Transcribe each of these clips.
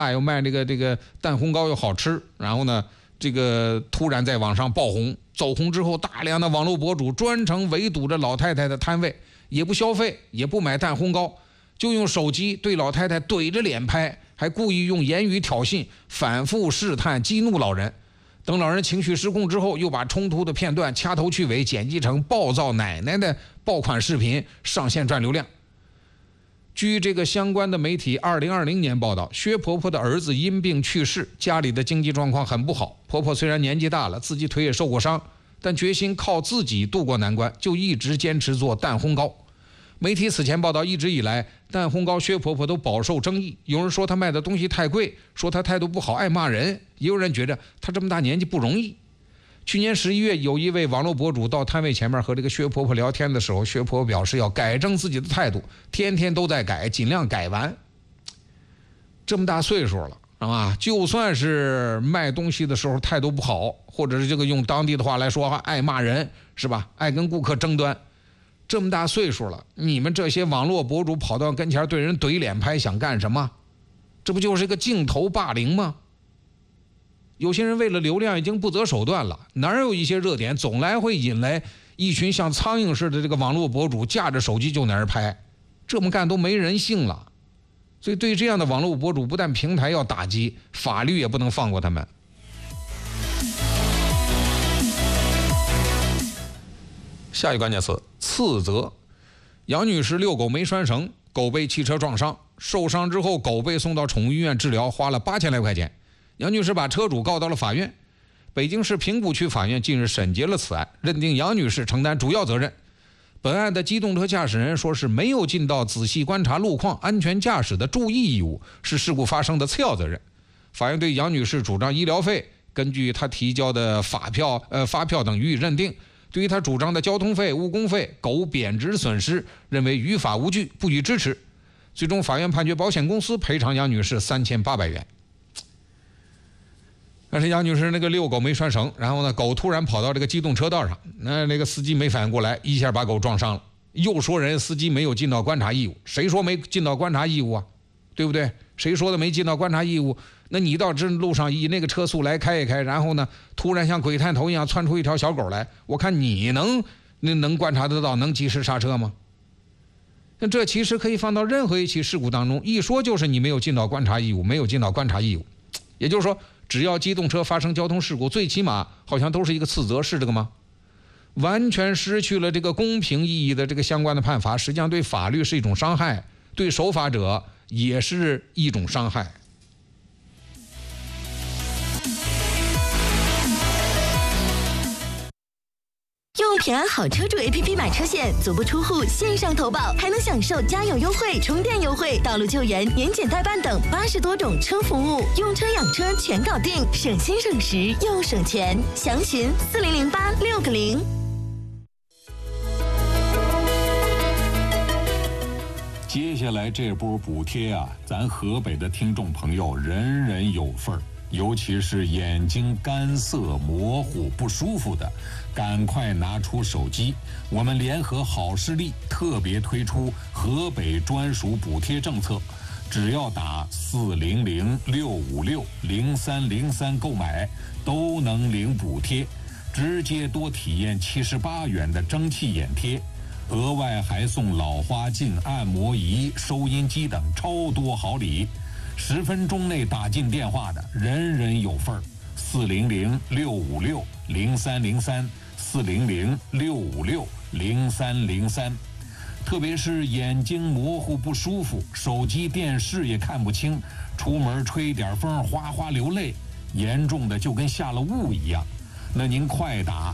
又卖这个蛋烘糕又好吃，然后呢，这个突然在网上爆红，走红之后，大量的网络博主专程围堵着老太太的摊位，也不消费，也不买蛋烘糕，就用手机对老太太怼着脸拍，还故意用言语挑衅，反复试探，激怒老人。等老人情绪失控之后，又把冲突的片段掐头去尾剪辑成暴躁奶奶的爆款视频上线赚流量。据这个相关的媒体2020年报道，薛婆婆的儿子因病去世，家里的经济状况很不好。婆婆虽然年纪大了，自己腿也受过伤，但决心靠自己渡过难关，就一直坚持做蛋烘糕。媒体此前报道，一直以来蛋烘糕薛婆婆都饱受争议，有人说她卖的东西太贵，说她态度不好，爱骂人，也有人觉得她这么大年纪不容易。去年11月，有一位网络博主到摊位前面和这个薛婆婆聊天的时候，薛婆婆表示要改正自己的态度，天天都在改，尽量改完。这么大岁数了，是吧？就算是卖东西的时候态度不好，或者是这个用当地的话来说，爱骂人，是吧？爱跟顾客争端。这么大岁数了，你们这些网络博主跑到跟前对人怼脸拍，想干什么？这不就是一个镜头霸凌吗？有些人为了流量已经不择手段了，哪有一些热点总来会引来一群像苍蝇似的这个网络博主架着手机就在那儿拍，这么干都没人性了。所以对这样的网络博主，不但平台要打击，法律也不能放过他们。下一个关键词：次责。杨女士遛狗没拴绳，狗被汽车撞伤，受伤之后狗被送到宠物医院治疗，花了8000来块钱。杨女士把车主告到了法院。北京市平谷区法院近日审结了此案，认定杨女士承担主要责任。本案的机动车驾驶人说是没有尽到仔细观察路况、安全驾驶的注意义务，是事故发生的次要责任。法院对杨女士主张医疗费，根据她提交的发票等予以认定。对于她主张的交通费、误工费、狗贬值损失，认为于法无据，不予支持。最终，法院判决保险公司赔偿杨女士3800元。但是杨女士那个遛狗没拴绳，然后呢，狗突然跑到这个机动车道上，那个司机没反应过来，一下把狗撞伤了。又说人司机没有尽到观察义务，谁说没尽到观察义务啊？对不对？谁说的没尽到观察义务？那你到这路上以那个车速来开一开，然后呢，突然像鬼探头一样窜出一条小狗来，我看你能观察得到，能及时刹车吗？那这其实可以放到任何一起事故当中，一说就是你没有尽到观察义务，没有尽到观察义务。也就是说，只要机动车发生交通事故，最起码好像都是一个次责，是这个吗？完全失去了这个公平意义的这个相关的判罚，实际上对法律是一种伤害，对守法者也是一种伤害。 用平安好车主 APP 买车险，足不出户线上投保，还能享受加油优惠、充电优惠、道路救援、年检代办等80多种车服务，用车养车全搞定，省心省时又省钱。详询4008-6个0。 接下来这波补贴啊，咱河北的听众朋友人人有份儿。尤其是眼睛干涩、模糊、不舒服的，赶快拿出手机。我们联合好视力特别推出河北专属补贴政策，只要打400-656-0303购买，都能领补贴，直接多体验78元的蒸汽眼贴，额外还送老花镜、按摩仪、收音机等超多好礼。10分钟内打进电话的，人人有份儿。400-656-0303，400-656-0303。特别是眼睛模糊不舒服，手机电视也看不清，出门吹点风哗哗流泪，严重的就跟下了雾一样。那您快打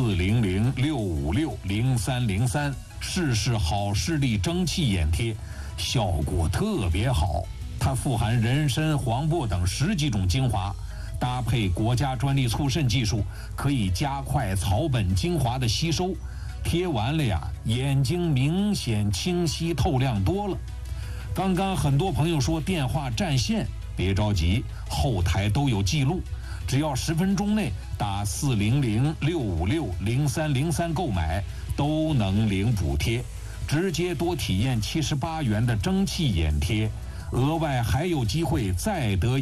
400-656-0303，试试好视力蒸汽眼贴，效果特别好。它富含人参、黄柏等10几种精华，搭配国家专利促渗技术，可以加快草本精华的吸收。贴完了呀，眼睛明显清晰透亮多了。刚刚很多朋友说电话占线，别着急，后台都有记录。只要10分钟内打400-656-0303购买，都能领补贴，直接多体验78元的蒸汽眼贴。 额外还有机会再得